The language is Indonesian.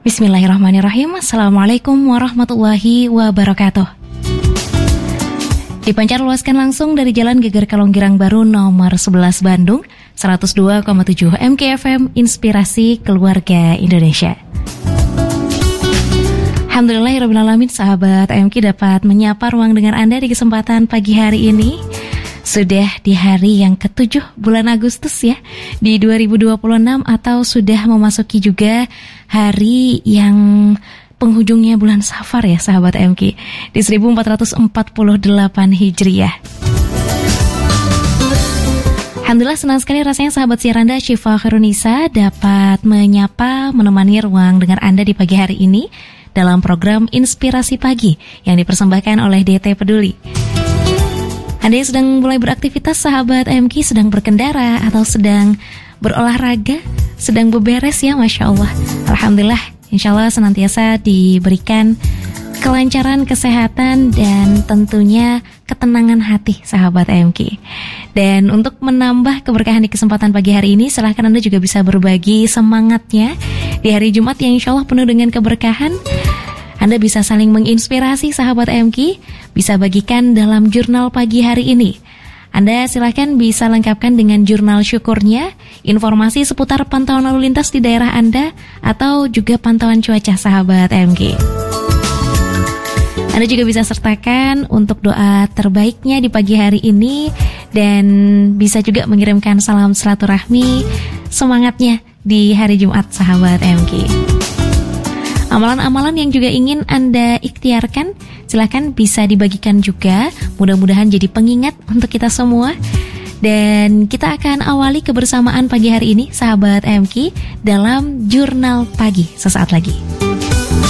Bismillahirrahmanirrahim. Assalamualaikum warahmatullahi wabarakatuh. Dipancar luaskan langsung dari Jalan Geger Kalonggirang Baru nomor 11 Bandung, 102,7 MKFM Inspirasi Keluarga Indonesia. Alhamdulillahirrahmanirrahim, sahabat AMK dapat menyapa ruang dengar Anda di kesempatan pagi hari ini. Sudah di hari yang ke-7 bulan Agustus ya, di 2026, atau sudah memasuki juga hari yang penghujungnya bulan Safar ya sahabat MK, di 1448 Hijriah. Alhamdulillah, senang sekali rasanya sahabat siar Anda Syifa Khairunisa dapat menyapa, menemani ruang dengar Anda di pagi hari ini dalam program Inspirasi Pagi yang dipersembahkan oleh DT Peduli. Anda yang sedang mulai beraktivitas sahabat AMK, sedang berkendara atau sedang berolahraga, sedang beberes ya, Masya Allah. Alhamdulillah, insya Allah senantiasa diberikan kelancaran, kesehatan, dan tentunya ketenangan hati sahabat AMK. Dan untuk menambah keberkahan di kesempatan pagi hari ini, silahkan Anda juga bisa berbagi semangatnya di hari Jumat yang insya Allah penuh dengan keberkahan. Anda bisa saling menginspirasi sahabat AMK, bisa bagikan dalam jurnal pagi hari ini. Anda silakan bisa lengkapkan dengan jurnal syukurnya, informasi seputar pantauan lalu lintas di daerah Anda, atau juga pantauan cuaca sahabat AMK. Anda juga bisa sertakan untuk doa terbaiknya di pagi hari ini, dan bisa juga mengirimkan salam silaturahmi semangatnya di hari Jumat sahabat AMK. Amalan-amalan yang juga ingin Anda ikhtiarkan, silakan bisa dibagikan juga. Mudah-mudahan jadi pengingat untuk kita semua. Dan kita akan awali kebersamaan pagi hari ini sahabat AMK dalam Jurnal Pagi sesaat lagi.